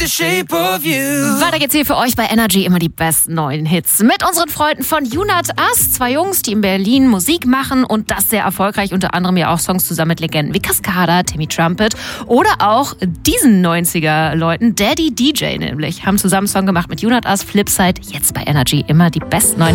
Weiter geht's hier für euch bei Energy, immer die besten neuen Hits. Mit unseren Freunden von Junat As, 2 Jungs, die in Berlin Musik machen und das sehr erfolgreich, unter anderem ja auch Songs zusammen mit Legenden wie Cascada, Timmy Trumpet oder auch diesen 90er-Leuten, Daddy DJ nämlich, haben zusammen einen Song gemacht mit Junat As, Flipside, jetzt bei Energy, immer die besten neuen